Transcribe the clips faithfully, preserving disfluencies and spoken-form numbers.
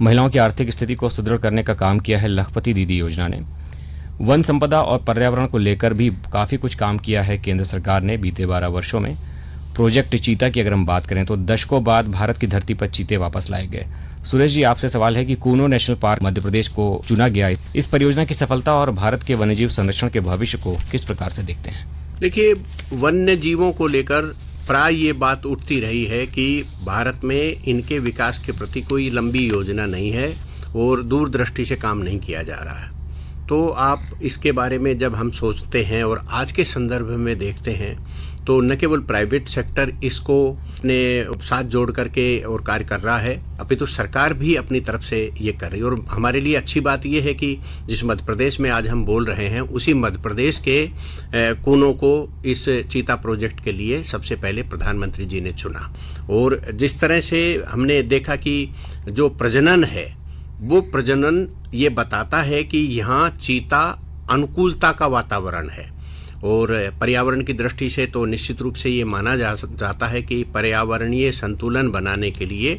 महिलाओं की आर्थिक स्थिति को सुदृढ़ करने का काम किया है लखपति दीदी योजना ने। वन संपदा और पर्यावरण को लेकर भी काफ़ी कुछ काम किया है केंद्र सरकार ने बीते बारह वर्षों में। प्रोजेक्ट चीता की अगर हम बात करें तो दशकों बाद भारत की धरती पर चीते वापस लाए गए। सुरेश जी, आपसे सवाल है कि कूनो नेशनल पार्क मध्य प्रदेश को चुना गया, इस परियोजना की सफलता और भारत के वन्यजीव संरक्षण के भविष्य को किस प्रकार से देखते हैं? देखिए, वन्य जीवों को लेकर प्राय ये बात उठती रही है कि भारत में इनके विकास के प्रति कोई लंबी योजना नहीं है और दूरदृष्टि से काम नहीं किया जा रहा है। तो आप इसके बारे में जब हम सोचते हैं और आज के संदर्भ में देखते हैं तो न केवल प्राइवेट सेक्टर इसको ने साथ जोड़ करके और कार्य कर रहा है, अभी तो सरकार भी अपनी तरफ से ये कर रही है। और हमारे लिए अच्छी बात ये है कि जिस मध्य प्रदेश में आज हम बोल रहे हैं उसी मध्य प्रदेश के कोनों को इस चीता प्रोजेक्ट के लिए सबसे पहले प्रधानमंत्री जी ने चुना। और जिस तरह से हमने देखा कि जो प्रजनन है वो प्रजनन ये बताता है कि यहाँ चीता अनुकूलता का वातावरण है। और पर्यावरण की दृष्टि से तो निश्चित रूप से ये माना जा जाता है कि पर्यावरणीय संतुलन बनाने के लिए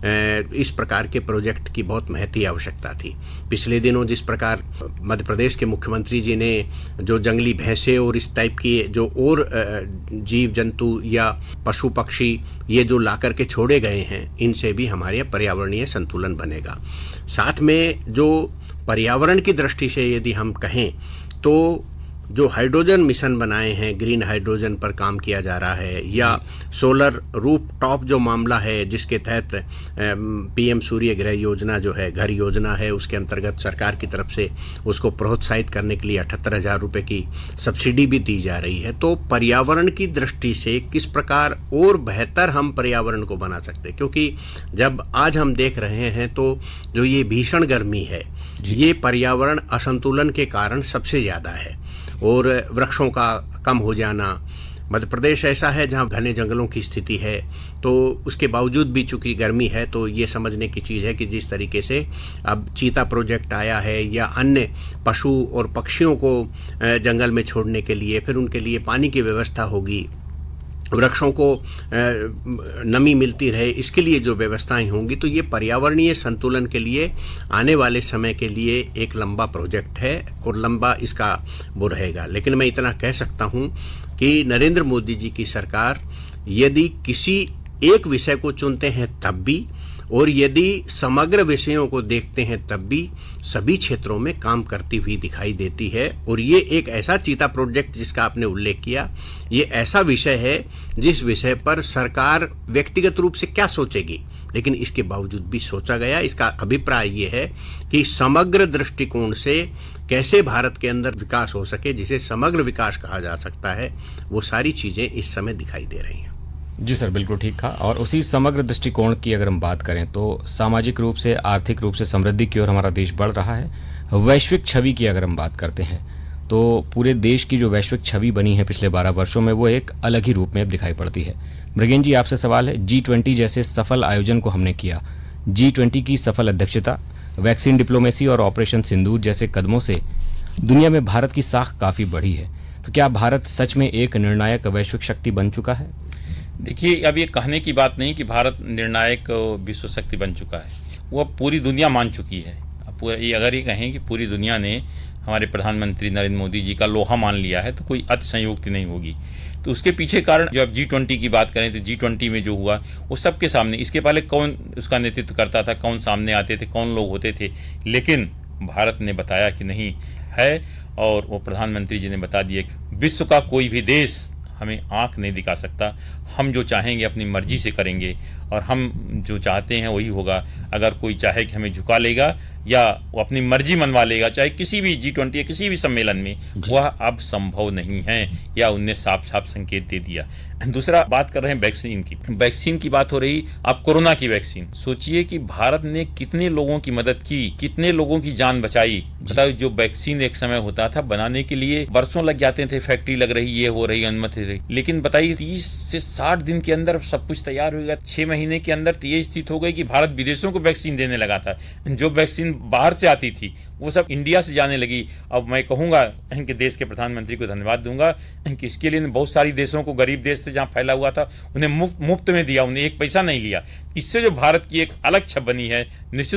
इस प्रकार के प्रोजेक्ट की बहुत महती आवश्यकता थी। पिछले दिनों जिस प्रकार मध्य प्रदेश के मुख्यमंत्री जी ने जो जंगली भैंसे और इस टाइप की जो और जीव जंतु या पशु पक्षी ये जो ला कर के छोड़े गए हैं, इनसे भी हमारे पर्यावरणीय संतुलन बनेगा। साथ में जो पर्यावरण की दृष्टि से यदि हम कहें तो जो हाइड्रोजन मिशन बनाए हैं, ग्रीन हाइड्रोजन पर काम किया जा रहा है, या सोलर रूफ टॉप जो मामला है जिसके तहत पीएम सूर्य गृह योजना जो है, घर योजना है, उसके अंतर्गत सरकार की तरफ से उसको प्रोत्साहित करने के लिए अठहत्तर हजार रुपये की सब्सिडी भी दी जा रही है। तो पर्यावरण की दृष्टि से किस प्रकार और बेहतर हम पर्यावरण को बना सकते हैं, क्योंकि जब आज हम देख रहे हैं तो जो ये भीषण गर्मी है ये पर्यावरण असंतुलन के कारण सबसे ज़्यादा है। और वृक्षों का कम हो जाना, मध्य प्रदेश ऐसा है जहाँ घने जंगलों की स्थिति है, तो उसके बावजूद भी चूंकि गर्मी है तो ये समझने की चीज़ है कि जिस तरीके से अब चीता प्रोजेक्ट आया है या अन्य पशु और पक्षियों को जंगल में छोड़ने के लिए, फिर उनके लिए पानी की व्यवस्था होगी, वृक्षों को नमी मिलती रहे, इसके लिए जो व्यवस्थाएं होंगी, तो ये पर्यावरणीय संतुलन के लिए आने वाले समय के लिए एक लंबा प्रोजेक्ट है और लंबा इसका वो रहेगा। लेकिन मैं इतना कह सकता हूँ कि नरेंद्र मोदी जी की सरकार यदि किसी एक विषय को चुनते हैं तब भी, और यदि समग्र विषयों को देखते हैं तब भी, सभी क्षेत्रों में काम करती हुई दिखाई देती है। और ये एक ऐसा चीता प्रोजेक्ट जिसका आपने उल्लेख किया, ये ऐसा विषय है जिस विषय पर सरकार व्यक्तिगत रूप से क्या सोचेगी, लेकिन इसके बावजूद भी सोचा गया। इसका अभिप्राय ये है कि समग्र दृष्टिकोण से कैसे भारत के अंदर विकास हो सके, जिसे समग्र विकास कहा जा सकता है, वो सारी चीज़ें इस समय दिखाई दे रही हैं। जी सर, बिल्कुल ठीक कहा। और उसी समग्र दृष्टिकोण की अगर हम बात करें तो सामाजिक रूप से, आर्थिक रूप से समृद्धि की ओर हमारा देश बढ़ रहा है। वैश्विक छवि की अगर हम बात करते हैं तो पूरे देश की जो वैश्विक छवि बनी है पिछले बारह वर्षों में, वो एक अलग ही रूप में अब दिखाई पड़ती है। मृगेन जी, आपसे सवाल है, जी ट्वेंटी जैसे सफल आयोजन को हमने किया, जी ट्वेंटी की सफल अध्यक्षता, वैक्सीन डिप्लोमेसी और ऑपरेशन सिंदूर जैसे कदमों से दुनिया में भारत की साख काफ़ी बढ़ी है। तो क्या भारत सच में एक निर्णायक वैश्विक शक्ति बन चुका है? देखिए, अब ये कहने की बात नहीं कि भारत निर्णायक विश्व शक्ति बन चुका है, वो अब पूरी दुनिया मान चुकी है। अब पूरा ये अगर ये कहें कि पूरी दुनिया ने हमारे प्रधानमंत्री नरेंद्र मोदी जी का लोहा मान लिया है तो कोई अतिशयोक्ति नहीं होगी। तो उसके पीछे कारण, जब जी ट्वेंटी की बात करें तो जी ट्वेंटी में जो हुआ वो सबके सामने, इसके पहले कौन उसका नेतृत्व करता था, कौन सामने आते थे, कौन लोग होते थे, लेकिन भारत ने बताया कि नहीं है। और वो प्रधानमंत्री जी ने बता दिया कि विश्व का कोई भी देश हमें आंख नहीं दिखा सकता, हम जो चाहेंगे अपनी मर्जी से करेंगे और हम जो चाहते हैं वही होगा। अगर कोई चाहे कि हमें झुका लेगा या वो अपनी मर्जी मनवा लेगा, चाहे किसी भी जी ट्वेंटी या किसी भी सम्मेलन में, वह अब संभव नहीं है, या उनने साफ साफ संकेत दे दिया। दूसरा बात कर रहे हैं वैक्सीन की। वैक्सीन की बात हो रही, अब कोरोना की वैक्सीन, सोचिए कि भारत ने कितने लोगों की मदद की, कितने लोगों की जान बचाई। बताओ, जो वैक्सीन एक समय होता था बनाने के लिए वर्षों लग जाते थे, फैक्ट्री लग रही, ये हो रही, अनुमति रही, लेकिन बताइए तीस से साठ दिन के अंदर सब कुछ तैयार हो गया। छह महीने के अंदर तो ये स्थिति हो गई कि भारत विदेशों को वैक्सीन देने लगा था। जो वैक्सीन बाहर से आती थी वो सब इंडिया से जाने लगी। अब मैं कहूँगा कि देश के प्रधानमंत्री को धन्यवाद दूंगा कि इसके लिए बहुत सारी देशों को, गरीब देश से जहाँ फैला हुआ था, उन्हें मुफ्त मुफ्त में दिया, उन्हें एक पैसा नहीं लिया। इससे जो भारत की एक अलग छवि बनी है, निश्चित